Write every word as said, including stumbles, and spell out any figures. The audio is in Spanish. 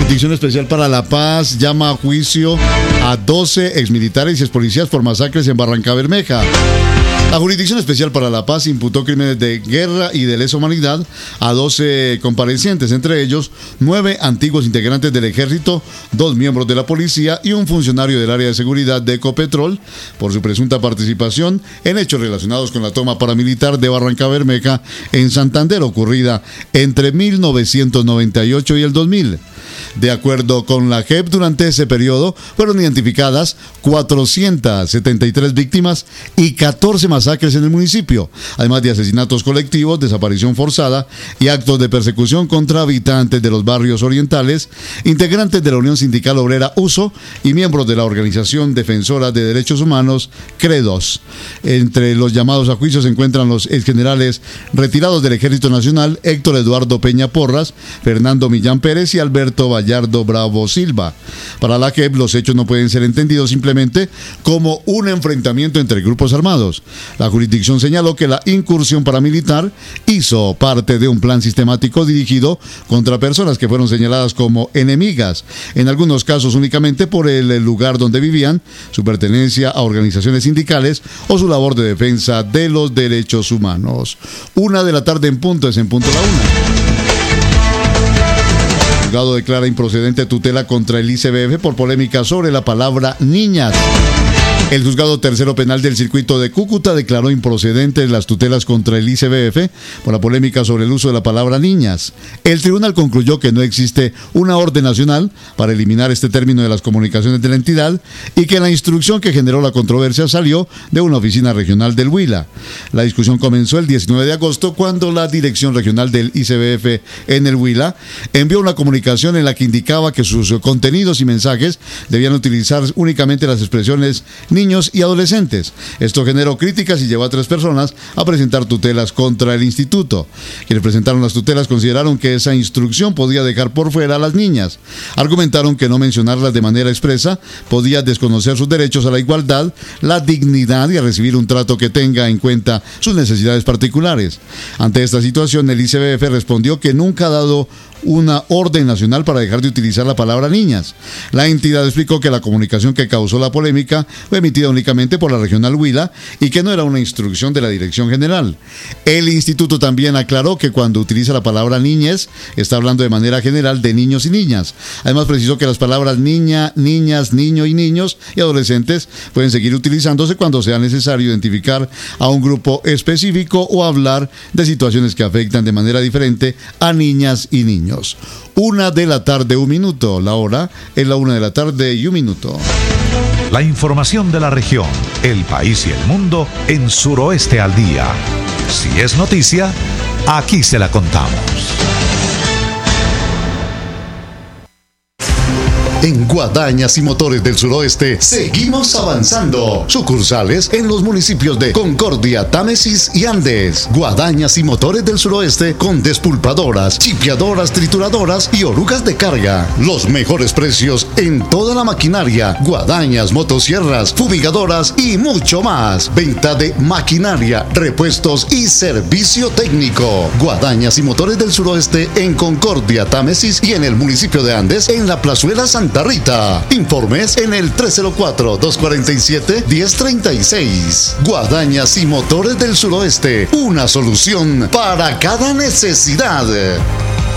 Jurisdicción Especial para la Paz llama a juicio a doce exmilitares y expolicías por masacres en Barrancabermeja. La Jurisdicción Especial para la Paz imputó crímenes de guerra y de lesa humanidad a doce comparecientes, entre ellos nueve antiguos integrantes del ejército, dos miembros de la policía y un funcionario del área de seguridad de Ecopetrol, por su presunta participación en hechos relacionados con la toma paramilitar de Barrancabermeja en Santander, ocurrida entre mil novecientos noventa y ocho y el dos mil. De acuerdo con la J E P, durante ese periodo fueron identificadas cuatrocientas setenta y tres víctimas y catorce masacres en el municipio, además de asesinatos colectivos, desaparición forzada y actos de persecución contra habitantes de los barrios orientales, integrantes de la Unión Sindical Obrera Uso y miembros de la Organización Defensora de Derechos Humanos, CREDOS. Entre los llamados a juicio se encuentran los exgenerales retirados del Ejército Nacional, Héctor Eduardo Peña Porras, Fernando Millán Pérez y Alberto Vallardo Bravo Silva. Para la J E P, los hechos no pueden ser entendidos simplemente como un enfrentamiento entre grupos armados. La jurisdicción señaló que la incursión paramilitar hizo parte de un plan sistemático dirigido contra personas que fueron señaladas como enemigas, en algunos casos únicamente por el lugar donde vivían, su pertenencia a organizaciones sindicales o su labor de defensa de los derechos humanos. Una de la tarde en punto, es en punto la una. El juzgado declara improcedente tutela contra el I C B F por polémica sobre la palabra niñas. El juzgado tercero penal del circuito de Cúcuta declaró improcedentes las tutelas contra el I C B F por la polémica sobre el uso de la palabra niñas. El tribunal concluyó que no existe una orden nacional para eliminar este término de las comunicaciones de la entidad y que la instrucción que generó la controversia salió de una oficina regional del Huila. La discusión comenzó el diecinueve de agosto cuando la dirección regional del I C B F en el Huila envió una comunicación en la que indicaba que sus contenidos y mensajes debían utilizar únicamente las expresiones niños y adolescentes. Esto generó críticas y llevó a tres personas a presentar tutelas contra el instituto. Quienes presentaron las tutelas consideraron que esa instrucción podía dejar por fuera a las niñas. Argumentaron que no mencionarlas de manera expresa podía desconocer sus derechos a la igualdad, la dignidad y a recibir un trato que tenga en cuenta sus necesidades particulares. Ante esta situación, el I C B F respondió que nunca ha dado una orden nacional para dejar de utilizar la palabra niñas. La entidad explicó que la comunicación que causó la polémica fue emitida únicamente por la regional Huila y que no era una instrucción de la dirección general. El instituto también aclaró que cuando utiliza la palabra niñez está hablando de manera general de niños y niñas. Además precisó que las palabras niña, niñas, niño y niños y adolescentes pueden seguir utilizándose cuando sea necesario identificar a un grupo específico o hablar de situaciones que afectan de manera diferente a niñas y niños. Una de la tarde, un minuto. La hora es la una de la tarde y un minuto. La información de la región, el país y el mundo en Suroeste al Día. Si es noticia, aquí se la contamos. En Guadañas y Motores del Suroeste seguimos avanzando. Sucursales en los municipios de Concordia, Támesis y Andes. Guadañas y Motores del Suroeste con despulpadoras, chipeadoras, trituradoras y orugas de carga. Los mejores precios en toda la maquinaria. Guadañas, motosierras, fumigadoras y mucho más. Venta de maquinaria, repuestos y servicio técnico. Guadañas y Motores del Suroeste en Concordia, Támesis y en el municipio de Andes en la Plazuela Santa Rita. Informes en el tres cero cuatro, dos cuatro siete, uno cero tres seis. Guadañas y Motores del Suroeste, una solución para cada necesidad.